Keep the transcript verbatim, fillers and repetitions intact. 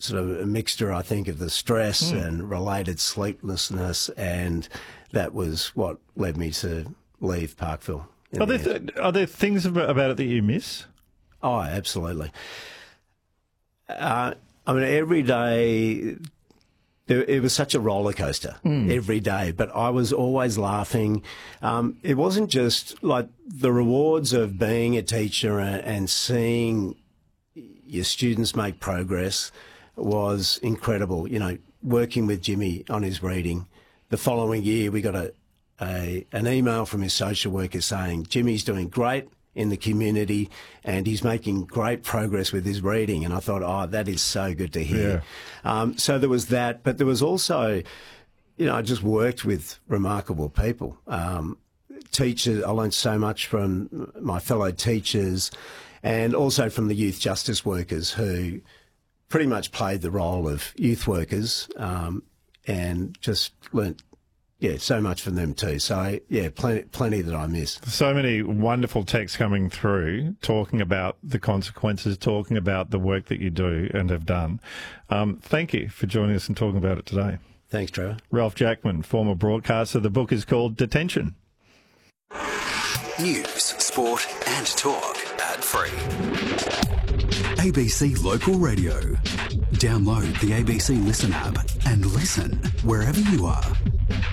sort of a mixture, I think, of the stress mm. and related sleeplessness, and that was what led me to leave Parkville. Are there, th- are there things about it that you miss? Oh, absolutely. Uh, I mean, every day, it, it was such a roller coaster mm. every day, but I was always laughing. Um, it wasn't just like the rewards of being a teacher and, and seeing your students make progress was incredible. You know, working with Jimmy on his reading. The following year, we got a, a an email from his social worker saying, Jimmy's doing great in the community and he's making great progress with his reading. And I thought, oh, that is so good to hear. Yeah. Um, so there was that, but there was also, you know, I just worked with remarkable people. Um, teachers, I learned so much from my fellow teachers and also from the youth justice workers who pretty much played the role of youth workers um, and just learnt Yeah, so much from them too. So, yeah, plenty, plenty that I miss. So many wonderful texts coming through talking about the consequences, talking about the work that you do and have done. Um, thank you for joining us and talking about it today. Thanks, Trevor. Ralph Jackman, former broadcaster. The book is called Detention. News, sport and talk. Ad-free. A B C Local Radio. Download the A B C Listen app and listen wherever you are.